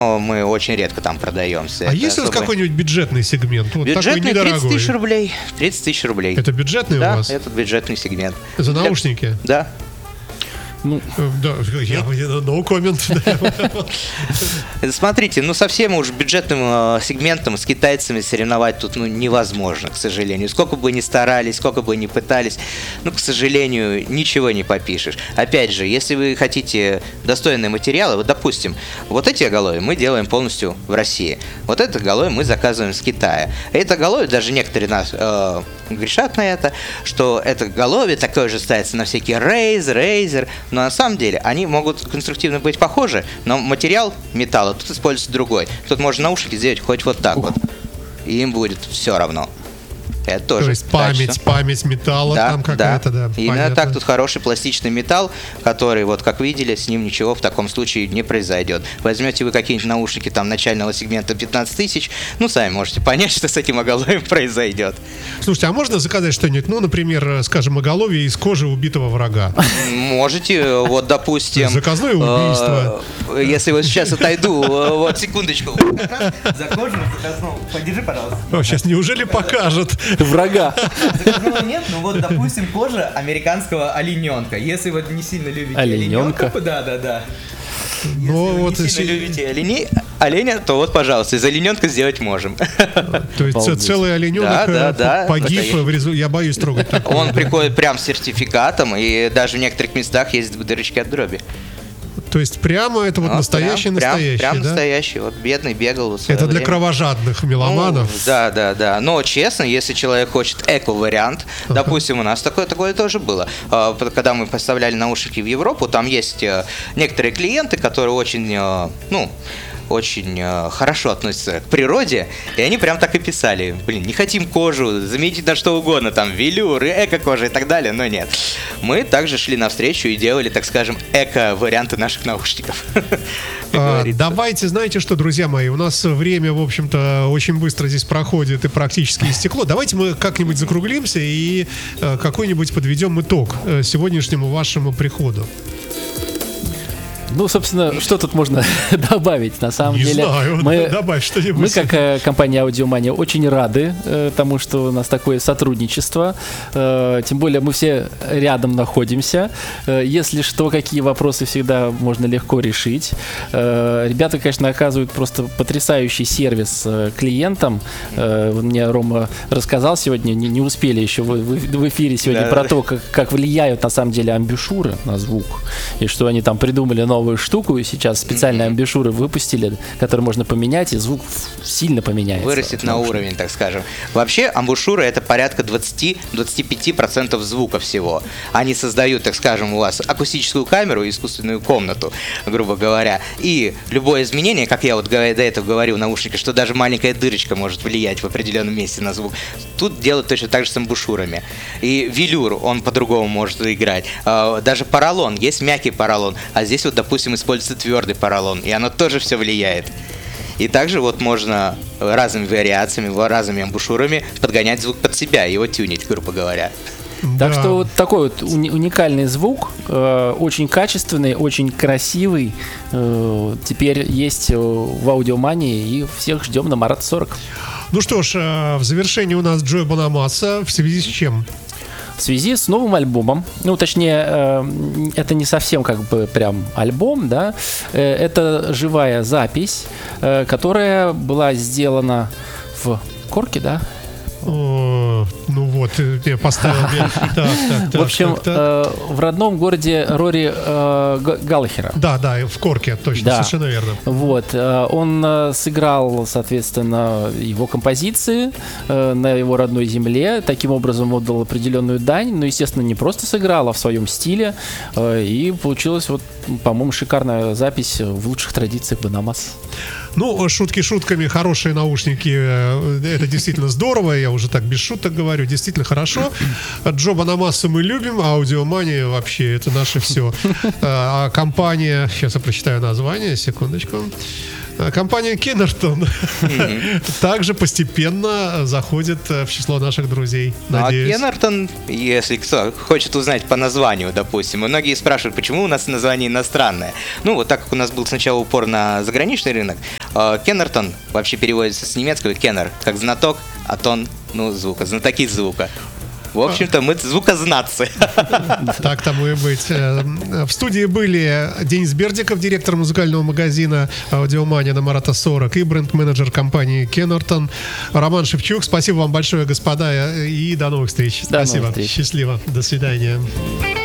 мы очень редко там продаемся. А есть у вас какой-нибудь бюджетный сегмент? Вот бюджетный такой 30 тысяч рублей. 30 тысяч рублей. Это бюджетный у вас? Да, это бюджетный сегмент. За наушники? Да. Да, я no comment. Смотрите, совсем уж бюджетным сегментом с китайцами соревновать тут невозможно, к сожалению. Сколько бы ни старались, сколько бы ни пытались, к сожалению, ничего не попишешь. Опять же, если вы хотите достойные материалы, вот, допустим, вот эти оголовья мы делаем полностью в России. Вот это оголовье мы заказываем с Китая. Это оголовье, даже некоторые нас грешат на это, что это оголовье такое же ставится на всякие Razer, но на самом деле они могут конструктивно быть похожи, но материал металла тут используется другой. Тут можно наушники сделать хоть вот так вот, и им будет все равно. Это тоже. То есть память металла там какая-то, да. Именно понятно. Так, тут хороший пластичный металл, который, вот как видели, с ним ничего в таком случае не произойдет. Возьмете вы какие-нибудь наушники там начального сегмента 15 тысяч, сами можете понять, что с этим оголовьем произойдет. Слушайте, а можно заказать что-нибудь, например, скажем, оголовье из кожи убитого врага? Можете, вот, допустим... Заказное убийство. Если вот сейчас отойду, вот, секундочку. За кожу заказного. Подержи, пожалуйста. Сейчас неужели покажет? Врага. Заказного нет, вот, допустим, кожа американского олененка. Если вот не сильно любите олененка. Да. Если вы не сильно любите оленя, то вот, пожалуйста, из олененка сделать можем. То есть целый олененок погиб, я боюсь трогать такое. Он приходит прям с сертификатом, и даже в некоторых местах есть дырочки от дроби. То есть прямо это вот настоящий, да? Настоящий, вот бедный бегал. Вот это для кровожадных меломанов. Да. Но честно, если человек хочет эко-вариант, допустим, у нас такое тоже было. Когда мы поставляли наушники в Европу, там есть некоторые клиенты, которые очень хорошо относятся к природе, и они прям так и писали: не хотим кожу, замените на что угодно, там, велюр, эко-кожа и так далее, но нет. Мы также шли навстречу и делали, так скажем, эко-варианты наших наушников. Давайте, знаете что, друзья мои, у нас время, в общем-то, очень быстро здесь проходит и практически истекло. Давайте мы как-нибудь закруглимся и какой-нибудь подведем итог сегодняшнему вашему приходу. Собственно, что тут можно добавить? На самом деле, добавь что-нибудь. Мы, как компания Аудиомания, очень рады тому, что у нас такое сотрудничество. Тем более мы все рядом находимся. Если что, какие вопросы всегда можно легко решить. Ребята, конечно, оказывают просто потрясающий сервис клиентам. Мне Рома рассказал сегодня, не успели еще в эфире сегодня про то, как влияют на самом деле амбушюры на звук. И что они там придумали новую штуку, и сейчас специальные амбушюры выпустили, которые можно поменять, и звук сильно поменяется. Вырастет на уровень, так скажем. Вообще, амбушюры — это порядка 20-25% звука всего. Они создают, так скажем, у вас акустическую камеру, искусственную комнату, грубо говоря. И любое изменение, как я вот до этого говорил в наушнике, что даже маленькая дырочка может влиять в определенном месте на звук. Тут делают точно так же с амбушюрами. И велюр, он по-другому может играть. Даже поролон, есть мягкий поролон, а здесь вот, допустим, используется твердый поролон, и оно тоже все влияет. И также вот можно разными вариациями, разными амбушюрами подгонять звук под себя, его тюнить, грубо говоря. Так что вот такой вот уникальный звук, очень качественный, очень красивый, теперь есть в Аудиомании, и всех ждем на Марата 40. Ну что ж, в завершении у нас Джо Бонамасса, в связи с чем? В связи с новым альбомом, точнее, это не совсем как бы прям альбом, да, это живая запись, которая была сделана в Корке, да? Я поставил. В общем, в родном городе Рори Галлахера. Да, в Корке, точно, совершенно верно. Вот, он сыграл, соответственно, его композиции на его родной земле, таким образом отдал определенную дань, но, естественно, не просто сыграл, а в своем стиле, и получилась вот, по-моему, шикарная запись в лучших традициях Бонамасса. Шутки шутками, хорошие наушники, это действительно здорово, я уже так без шуток говорю, действительно хорошо. Джо Бонамассу мы любим, Аудиомания вообще это наше все. А компания, сейчас я прочитаю название, секундочку. Компания Кеннертон также постепенно заходит в число наших друзей. Надеюсь. А Кеннертон, если кто хочет узнать по названию, допустим, многие спрашивают, почему у нас название иностранное. Ну, вот так как у нас был сначала упор на заграничный рынок, Кеннертон вообще переводится с немецкого «кеннер», как знаток, а тон, ну, звука, знатоки звука. В общем-то, мы звукознатцы. Так тому и быть. В студии были Денис Бердиков, директор музыкального магазина «Аудиомания» на Марата 40 и бренд-менеджер компании Кеннертон. Роман Шевчук. Спасибо вам большое, господа, и до новых встреч. До Спасибо. новых встреч. Счастливо. До свидания.